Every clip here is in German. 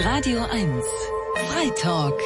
Radio 1 Freitalk.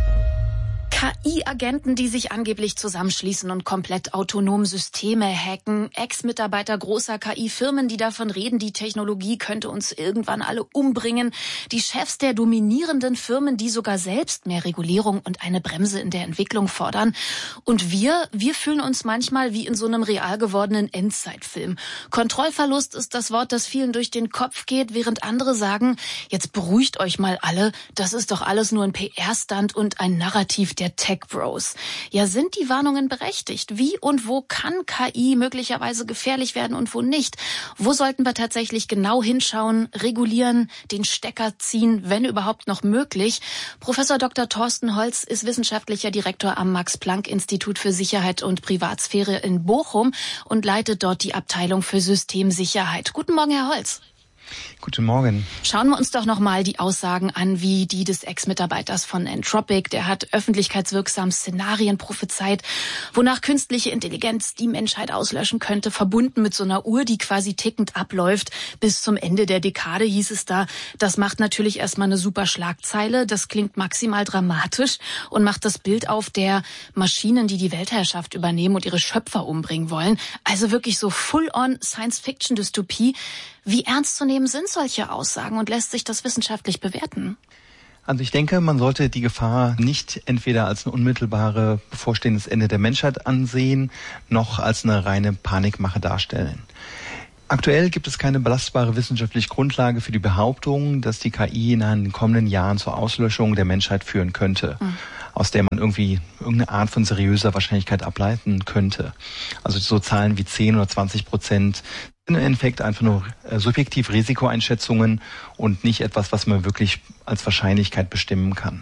KI-Agenten, die sich angeblich zusammenschließen und komplett autonome Systeme hacken. Ex-Mitarbeiter großer KI-Firmen, die davon reden, die Technologie könnte uns irgendwann alle umbringen. Die Chefs der dominierenden Firmen, die sogar selbst mehr Regulierung und eine Bremse in der Entwicklung fordern. Und wir fühlen uns manchmal wie in so einem real gewordenen Endzeitfilm. Kontrollverlust ist das Wort, das vielen durch den Kopf geht, während andere sagen, jetzt beruhigt euch mal alle, das ist doch alles nur ein PR-Stunt und ein Narrativ der Tech-Bros. Ja, sind die Warnungen berechtigt? Wie und wo kann KI möglicherweise gefährlich werden und wo nicht? Wo sollten wir tatsächlich genau hinschauen, regulieren, den Stecker ziehen, wenn überhaupt noch möglich? Professor Dr. Thorsten Holz ist wissenschaftlicher Direktor am Max-Planck-Institut für Sicherheit und Privatsphäre in Bochum und leitet dort die Abteilung für Systemsicherheit. Guten Morgen, Herr Holz. Guten Morgen. Schauen wir uns doch nochmal die Aussagen an, wie die des Ex-Mitarbeiters von Anthropic. Der hat öffentlichkeitswirksam Szenarien prophezeit, wonach künstliche Intelligenz die Menschheit auslöschen könnte, verbunden mit so einer Uhr, die quasi tickend abläuft. Bis zum Ende der Dekade hieß es da. Das macht natürlich erstmal eine super Schlagzeile. Das klingt maximal dramatisch und macht das Bild auf der Maschinen, die die Weltherrschaft übernehmen und ihre Schöpfer umbringen wollen. Also wirklich so full-on Science-Fiction-Dystopie. Wie ernst zu nehmen sind solche Aussagen und lässt sich das wissenschaftlich bewerten? Also ich denke, man sollte die Gefahr nicht entweder als ein unmittelbare bevorstehendes Ende der Menschheit ansehen, noch als eine reine Panikmache darstellen. Aktuell gibt es keine belastbare wissenschaftliche Grundlage für die Behauptung, dass die KI in den kommenden Jahren zur Auslöschung der Menschheit führen könnte, aus der man irgendwie irgendeine Art von seriöser Wahrscheinlichkeit ableiten könnte. Also so Zahlen wie 10 oder 20% im Endeffekt einfach nur subjektiv Risikoeinschätzungen und nicht etwas, was man wirklich als Wahrscheinlichkeit bestimmen kann.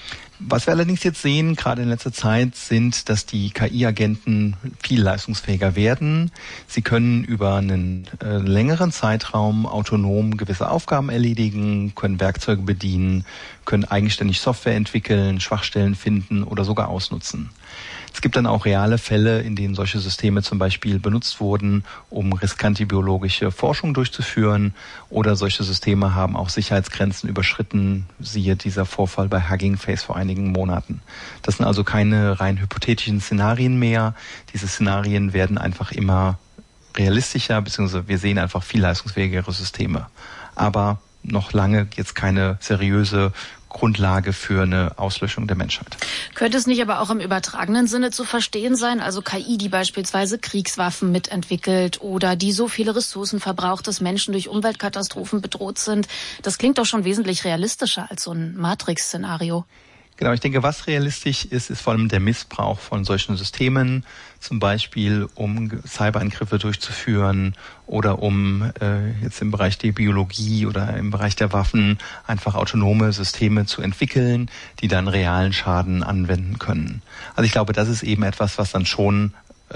Was wir allerdings jetzt sehen, gerade in letzter Zeit, sind, dass die KI-Agenten viel leistungsfähiger werden. Sie können über einen längeren Zeitraum autonom gewisse Aufgaben erledigen, können Werkzeuge bedienen, können eigenständig Software entwickeln, Schwachstellen finden oder sogar ausnutzen. Es gibt dann auch reale Fälle, in denen solche Systeme zum Beispiel benutzt wurden, um riskante biologische Forschung durchzuführen, oder solche Systeme haben auch Sicherheitsgrenzen überschritten, siehe dieser Vorfall bei Hugging Face vor einigen Monaten. Das sind also keine rein hypothetischen Szenarien mehr. Diese Szenarien werden einfach immer realistischer, beziehungsweise wir sehen einfach viel leistungsfähigere Systeme. Aber noch lange jetzt keine seriöse Grundlage für eine Auslöschung der Menschheit. Könnte es nicht aber auch im übertragenen Sinne zu verstehen sein, also KI, die beispielsweise Kriegswaffen mitentwickelt oder die so viele Ressourcen verbraucht, dass Menschen durch Umweltkatastrophen bedroht sind? Das klingt doch schon wesentlich realistischer als so ein Matrix-Szenario. Genau, ich denke, was realistisch ist, ist vor allem der Missbrauch von solchen Systemen, zum Beispiel um Cyberangriffe durchzuführen oder um jetzt im Bereich der Biologie oder im Bereich der Waffen einfach autonome Systeme zu entwickeln, die dann realen Schaden anwenden können. Also ich glaube, das ist eben etwas, was dann schon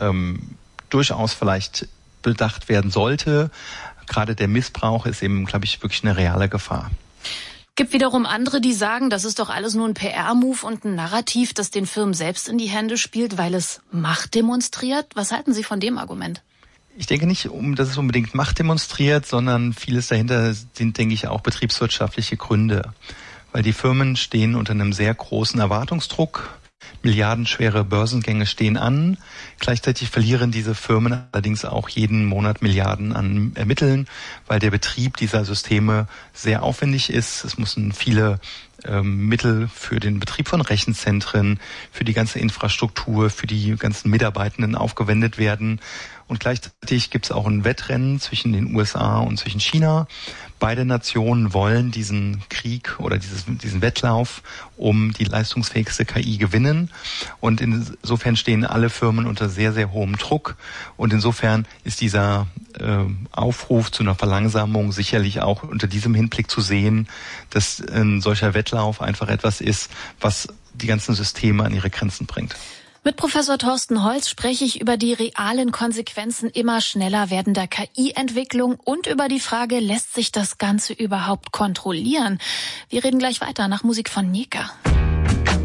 durchaus vielleicht bedacht werden sollte. Gerade der Missbrauch ist eben, glaube ich, wirklich eine reale Gefahr. Gibt wiederum andere, die sagen, das ist doch alles nur ein PR-Move und ein Narrativ, das den Firmen selbst in die Hände spielt, weil es Macht demonstriert. Was halten Sie von dem Argument? Ich denke nicht, dass es unbedingt Macht demonstriert, sondern vieles dahinter sind, denke ich, auch betriebswirtschaftliche Gründe. Weil die Firmen stehen unter einem sehr großen Erwartungsdruck. Milliardenschwere Börsengänge stehen an. Gleichzeitig verlieren diese Firmen allerdings auch jeden Monat Milliarden an Mitteln, weil der Betrieb dieser Systeme sehr aufwendig ist. Es müssen viele Mittel für den Betrieb von Rechenzentren, für die ganze Infrastruktur, für die ganzen Mitarbeitenden aufgewendet werden. Und gleichzeitig gibt es auch ein Wettrennen zwischen den USA und zwischen China. Beide Nationen wollen diesen Krieg oder diesen Wettlauf um die leistungsfähigste KI gewinnen. Und insofern stehen alle Firmen unter sehr, sehr hohem Druck. Und insofern ist dieser Aufruf zu einer Verlangsamung sicherlich auch unter diesem Hinblick zu sehen, dass ein solcher Wettlauf einfach etwas ist, was die ganzen Systeme an ihre Grenzen bringt. Mit Professor Thorsten Holz spreche ich über die realen Konsequenzen immer schneller werdender KI-Entwicklung und über die Frage, lässt sich das Ganze überhaupt kontrollieren? Wir reden gleich weiter nach Musik von Nika.